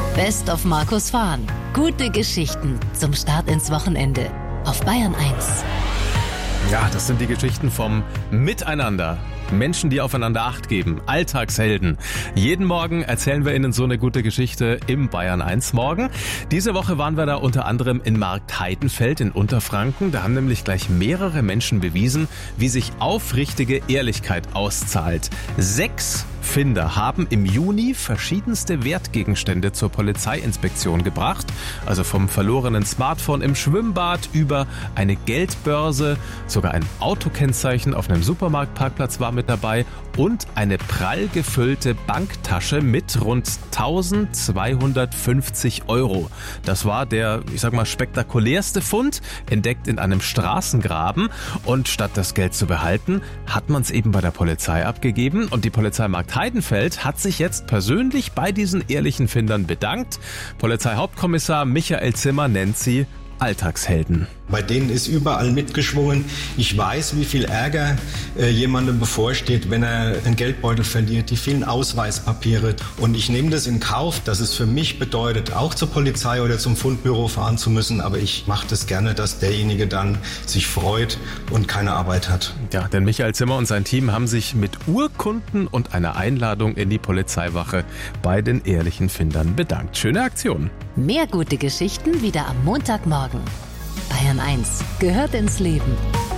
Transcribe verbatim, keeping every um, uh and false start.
Best of Markus Fahn. Gute Geschichten zum Start ins Wochenende auf Bayern eins. Ja, das sind die Geschichten vom Miteinander. Menschen, die aufeinander Acht geben. Alltagshelden. Jeden Morgen erzählen wir Ihnen so eine gute Geschichte im Bayern eins Morgen. Diese Woche waren wir da unter anderem in Marktheidenfeld in Unterfranken. Da haben nämlich gleich mehrere Menschen bewiesen, wie sich aufrichtige Ehrlichkeit auszahlt. Sechs Finder haben im Juni verschiedenste Wertgegenstände zur Polizeiinspektion gebracht. Also vom verlorenen Smartphone im Schwimmbad über eine Geldbörse, sogar ein Autokennzeichen auf einem Supermarktparkplatz war mit dabei und eine prall gefüllte Banktasche mit rund eintausendzweihundertfünfzig Euro. Das war der, ich sag mal, spektakulärste Fund, entdeckt in einem Straßengraben. Und statt das Geld zu behalten, hat man es eben bei der Polizei abgegeben. Und die Polizei Marktheidenfeld hat sich jetzt persönlich bei diesen ehrlichen Findern bedankt. Polizeihauptkommissar Michael Zimmer nennt sie Alltagshelden. Bei denen ist überall mitgeschwungen. Ich weiß, wie viel Ärger äh, jemandem bevorsteht, wenn er einen Geldbeutel verliert, die vielen Ausweispapiere. Und ich nehme das in Kauf, dass es für mich bedeutet, auch zur Polizei oder zum Fundbüro fahren zu müssen. Aber ich mache das gerne, dass derjenige dann sich freut und keine Arbeit hat. Ja, denn Michael Zimmer und sein Team haben sich mit Urkunden und einer Einladung in die Polizeiwache bei den ehrlichen Findern bedankt. Schöne Aktion. Mehr gute Geschichten wieder am Montagmorgen. Bayern eins gehört ins Leben.